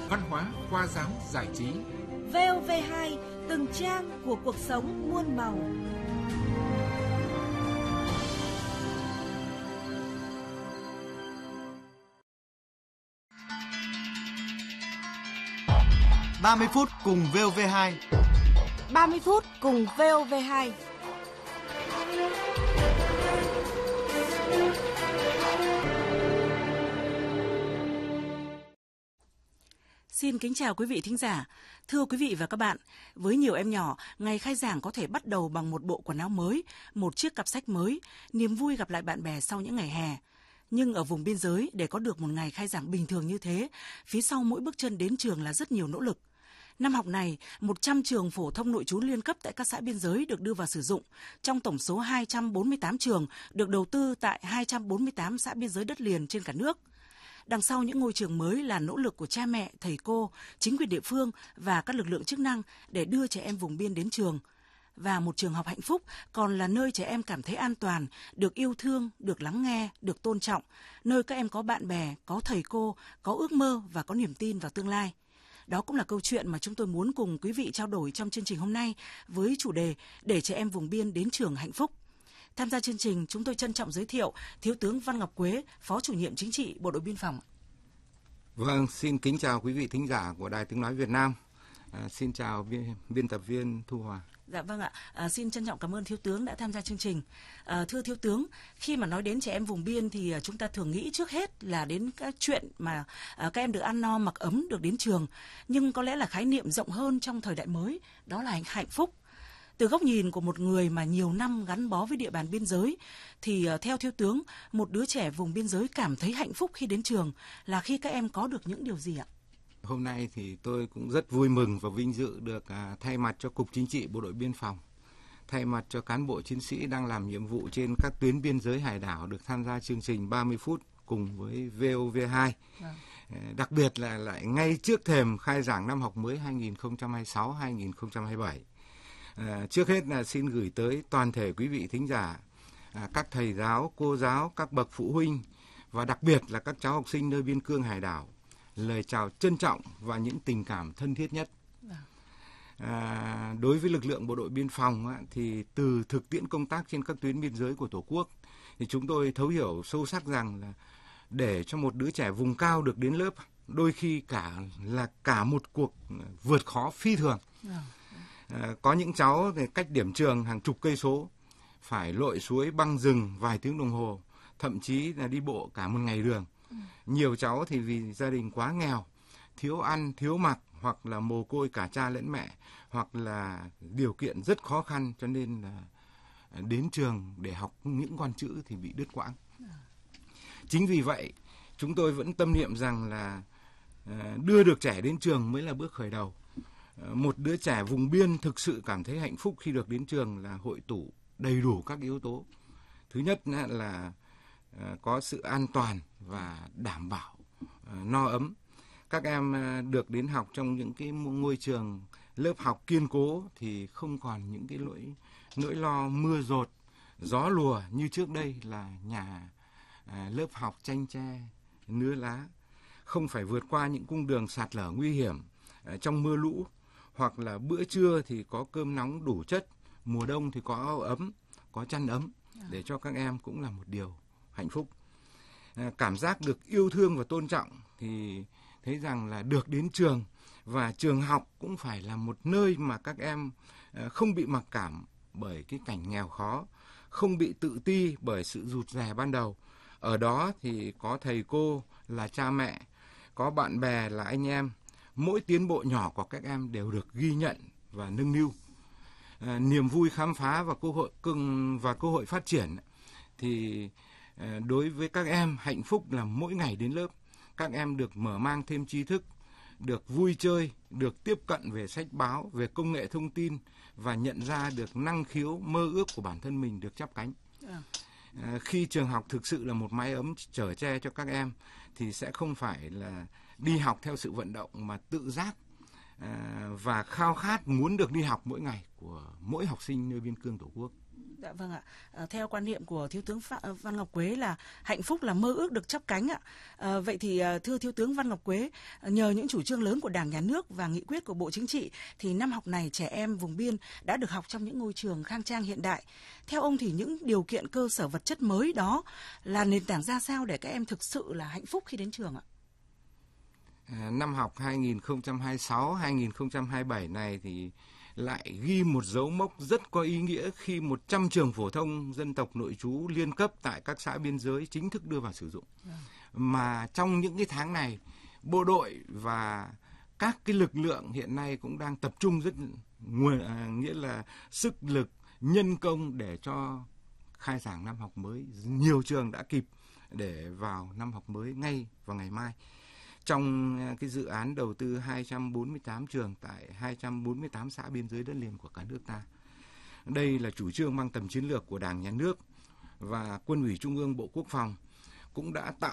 văn hóa, khoa giáo, giải trí. VOV2, từng trang của cuộc sống muôn màu. Ba mươi phút cùng VOV2. 30 phút cùng VOV2. Xin kính chào quý vị thính giả. Thưa quý vị và các bạn, với nhiều em nhỏ, ngày khai giảng có thể bắt đầu bằng một bộ quần áo mới, một chiếc cặp sách mới, niềm vui gặp lại bạn bè sau những ngày hè. Nhưng ở vùng biên giới, để có được một ngày khai giảng bình thường như thế, phía sau mỗi bước chân đến trường là rất nhiều nỗ lực. Năm học này, 100 trường phổ thông nội trú liên cấp tại các xã biên giới được đưa vào sử dụng, trong tổng số 248 trường được đầu tư tại 248 xã biên giới đất liền trên cả nước. Đằng sau những ngôi trường mới là nỗ lực của cha mẹ, thầy cô, chính quyền địa phương và các lực lượng chức năng để đưa trẻ em vùng biên đến trường. Và một trường học hạnh phúc còn là nơi trẻ em cảm thấy an toàn, được yêu thương, được lắng nghe, được tôn trọng, nơi các em có bạn bè, có thầy cô, có ước mơ và có niềm tin vào tương lai. Đó cũng là câu chuyện mà chúng tôi muốn cùng quý vị trao đổi trong chương trình hôm nay với chủ đề để trẻ em vùng biên đến trường hạnh phúc. Tham gia chương trình, chúng tôi trân trọng giới thiệu Thiếu tướng Văn Ngọc Quế, Phó Chủ nhiệm Chính trị Bộ đội Biên phòng. Vâng, xin kính chào quý vị thính giả của Đài Tiếng Nói Việt Nam. Xin chào biên tập viên Thu Hòa. Dạ vâng ạ, xin trân trọng cảm ơn Thiếu tướng đã tham gia chương trình. Thưa Thiếu tướng, khi mà nói đến trẻ em vùng biên thì chúng ta thường nghĩ trước hết là đến các chuyện mà các em được ăn no mặc ấm, được đến trường. Nhưng có lẽ là khái niệm rộng hơn trong thời đại mới, đó là hạnh phúc. Từ góc nhìn của một người mà nhiều năm gắn bó với địa bàn biên giới, thì theo Thiếu tướng, một đứa trẻ vùng biên giới cảm thấy hạnh phúc khi đến trường là khi các em có được những điều gì ạ? Hôm nay thì tôi cũng rất vui mừng và vinh dự được thay mặt cho Cục Chính trị Bộ đội Biên phòng, thay mặt cho cán bộ chiến sĩ đang làm nhiệm vụ trên các tuyến biên giới hải đảo được tham gia chương trình 30 phút cùng với VOV2. Đặc biệt là lại ngay trước thềm khai giảng năm học mới 2026-2027. Trước hết là xin gửi tới toàn thể quý vị thính giả, các thầy giáo, cô giáo, các bậc phụ huynh và đặc biệt là các cháu học sinh nơi biên cương hải đảo lời chào trân trọng và những tình cảm thân thiết nhất. Đối với lực lượng bộ đội biên phòng thì từ thực tiễn công tác trên các tuyến biên giới của Tổ quốc thì chúng tôi thấu hiểu sâu sắc rằng là để cho một đứa trẻ vùng cao được đến lớp đôi khi cả một cuộc vượt khó phi thường. Có những cháu thì cách điểm trường hàng chục cây số, phải lội suối băng rừng vài tiếng đồng hồ, thậm chí là đi bộ cả một ngày đường. Nhiều cháu thì vì gia đình quá nghèo, thiếu ăn, thiếu mặc, hoặc là mồ côi cả cha lẫn mẹ, hoặc là điều kiện rất khó khăn cho nên là đến trường để học những con chữ thì bị đứt quãng. Chính vì vậy, chúng tôi vẫn tâm niệm rằng là đưa được trẻ đến trường mới là bước khởi đầu. Một đứa trẻ vùng biên thực sự cảm thấy hạnh phúc khi được đến trường là hội tụ đầy đủ các yếu tố. Thứ nhất là có sự an toàn và đảm bảo no ấm. Các em được đến học trong những cái ngôi trường lớp học kiên cố thì không còn những cái nỗi lo mưa dột, gió lùa như trước đây là nhà lớp học chanh tre, nứa lá. Không phải vượt qua những cung đường sạt lở nguy hiểm trong mưa lũ, hoặc là bữa trưa thì có cơm nóng đủ chất, mùa đông thì có áo ấm, có chăn ấm, để cho các em cũng là một điều hạnh phúc. Cảm giác được yêu thương và tôn trọng thì thấy rằng là được đến trường, và trường học cũng phải là một nơi mà các em không bị mặc cảm bởi cái cảnh nghèo khó, không bị tự ti bởi sự rụt rè ban đầu. Ở đó thì có thầy cô là cha mẹ, có bạn bè là anh em. Mỗi tiến bộ nhỏ của các em đều được ghi nhận và nâng niu. Niềm vui khám phá và cơ hội phát triển thì đối với các em hạnh phúc là mỗi ngày đến lớp các em được mở mang thêm tri thức, được vui chơi, được tiếp cận về sách báo, về công nghệ thông tin và nhận ra được năng khiếu mơ ước của bản thân mình được chắp cánh. Khi trường học thực sự là một mái ấm chở che cho các em thì sẽ không phải là đi học theo sự vận động mà tự giác và khao khát muốn được đi học mỗi ngày của mỗi học sinh nơi biên cương Tổ quốc. Dạ vâng ạ. Theo quan niệm của Thiếu tướng Văn Ngọc Quế là hạnh phúc là mơ ước được chắp cánh ạ. Vậy thì thưa Thiếu tướng Văn Ngọc Quế, nhờ những chủ trương lớn của Đảng, Nhà nước và nghị quyết của Bộ Chính trị thì năm học này trẻ em vùng biên đã được học trong những ngôi trường khang trang hiện đại. Theo ông thì những điều kiện cơ sở vật chất mới đó là nền tảng ra sao để các em thực sự là hạnh phúc khi đến trường ạ? Năm học 2026-2027 này thì lại ghi một dấu mốc rất có ý nghĩa khi 100 trường phổ thông dân tộc nội trú liên cấp tại các xã biên giới chính thức đưa vào sử dụng. Mà trong những cái tháng này, bộ đội và các cái lực lượng hiện nay cũng đang tập trung nghĩa là sức lực, nhân công để cho khai giảng năm học mới. Nhiều trường đã kịp để vào năm học mới ngay vào ngày mai. Trong cái dự án đầu tư 248 trường tại 248 xã biên giới đất liền của cả nước ta. Đây là chủ trương mang tầm chiến lược của Đảng, Nhà nước và Quân ủy Trung ương, Bộ Quốc phòng cũng đã tạo